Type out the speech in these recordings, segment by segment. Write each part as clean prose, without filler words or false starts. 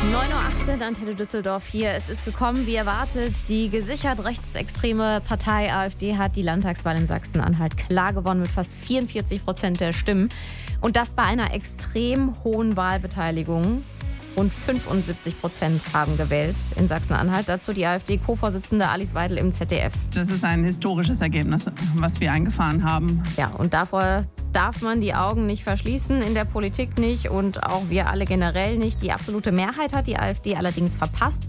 9:18 Uhr, Antenne Düsseldorf hier. Es ist gekommen, wie erwartet. Die gesichert rechtsextreme Partei AfD hat die Landtagswahl in Sachsen-Anhalt klar gewonnen mit fast 44% der Stimmen. Und das bei einer extrem hohen Wahlbeteiligung. Rund 75% haben gewählt in Sachsen-Anhalt. Dazu die AfD-Co-Vorsitzende Alice Weidel im ZDF. Das ist ein historisches Ergebnis, was wir eingefahren haben. Ja, und davor darf man die Augen nicht verschließen, in der Politik nicht und auch wir alle generell nicht. Die absolute Mehrheit hat die AfD allerdings verpasst.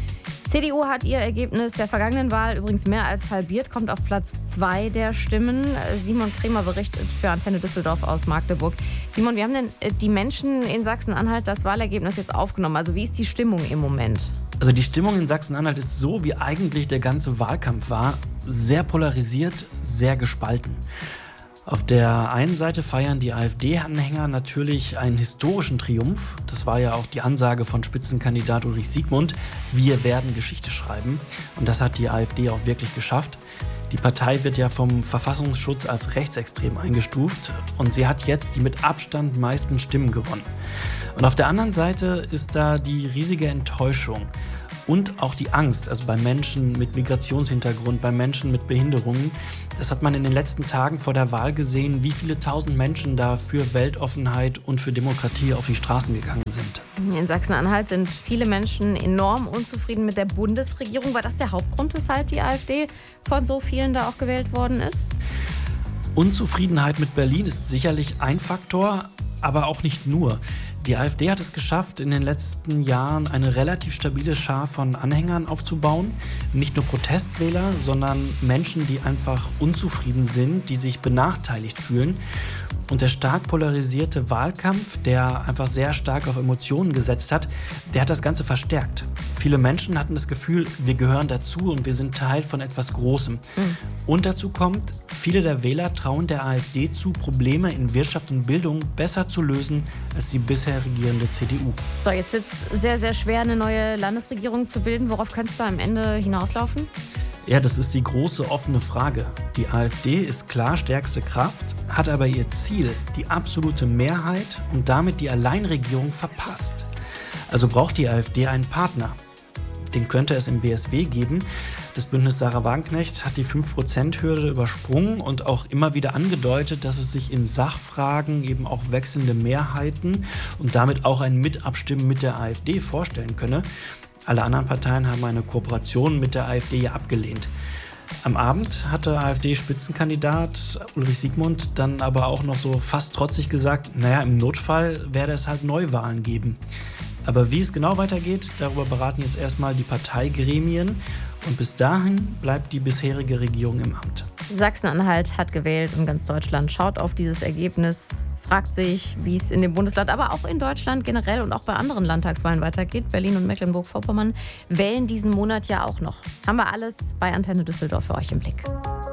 CDU hat ihr Ergebnis der vergangenen Wahl übrigens mehr als halbiert, kommt auf Platz 2 der Stimmen. Simon Kremer berichtet für Antenne Düsseldorf aus Magdeburg. Simon, wie haben denn die Menschen in Sachsen-Anhalt das Wahlergebnis jetzt aufgenommen? Also wie ist die Stimmung im Moment? Also die Stimmung in Sachsen-Anhalt ist so, wie eigentlich der ganze Wahlkampf war. Sehr polarisiert, sehr gespalten. Auf der einen Seite feiern die AfD-Anhänger natürlich einen historischen Triumph. Das war ja auch die Ansage von Spitzenkandidat Ulrich Siegmund. Wir werden Geschichte schreiben. Und das hat die AfD auch wirklich geschafft. Die Partei wird ja vom Verfassungsschutz als rechtsextrem eingestuft. Und sie hat jetzt die mit Abstand meisten Stimmen gewonnen. Und auf der anderen Seite ist da die riesige Enttäuschung. Und auch die Angst, also bei Menschen mit Migrationshintergrund, bei Menschen mit Behinderungen. Das hat man in den letzten Tagen vor der Wahl gesehen, wie viele tausend Menschen da für Weltoffenheit und für Demokratie auf die Straßen gegangen sind. In Sachsen-Anhalt sind viele Menschen enorm unzufrieden mit der Bundesregierung. War das der Hauptgrund, weshalb die AfD von so vielen da auch gewählt worden ist? Unzufriedenheit mit Berlin ist sicherlich ein Faktor, aber auch nicht nur. Die AfD hat es geschafft, in den letzten Jahren eine relativ stabile Schar von Anhängern aufzubauen. Nicht nur Protestwähler, sondern Menschen, die einfach unzufrieden sind, die sich benachteiligt fühlen. Und der stark polarisierte Wahlkampf, der einfach sehr stark auf Emotionen gesetzt hat, der hat das Ganze verstärkt. Viele Menschen hatten das Gefühl, wir gehören dazu und wir sind Teil von etwas Großem. Und dazu kommt, viele der Wähler trauen der AfD zu, Probleme in Wirtschaft und Bildung besser zu lösen als die bisher regierende CDU. So, jetzt wird es sehr, sehr schwer, eine neue Landesregierung zu bilden. Worauf könnte es da am Ende hinauslaufen? Ja, das ist die große offene Frage. Die AfD ist klar stärkste Kraft, hat aber ihr Ziel, die absolute Mehrheit und damit die Alleinregierung verpasst. Also braucht die AfD einen Partner. Den könnte es im BSW geben. Das Bündnis Sarah Wagenknecht hat die 5%-Hürde übersprungen und auch immer wieder angedeutet, dass es sich in Sachfragen eben auch wechselnde Mehrheiten und damit auch ein Mitabstimmen mit der AfD vorstellen könne. Alle anderen Parteien haben eine Kooperation mit der AfD ja abgelehnt. Am Abend hatte AfD-Spitzenkandidat Ulrich Siegmund dann aber auch noch so fast trotzig gesagt, naja, im Notfall werde es halt Neuwahlen geben. Aber wie es genau weitergeht, darüber beraten jetzt erstmal die Parteigremien. Und bis dahin bleibt die bisherige Regierung im Amt. Sachsen-Anhalt hat gewählt und ganz Deutschland schaut auf dieses Ergebnis, fragt sich, wie es in dem Bundesland, aber auch in Deutschland generell und auch bei anderen Landtagswahlen weitergeht. Berlin und Mecklenburg-Vorpommern wählen diesen Monat ja auch noch. Haben wir alles bei Antenne Düsseldorf für euch im Blick.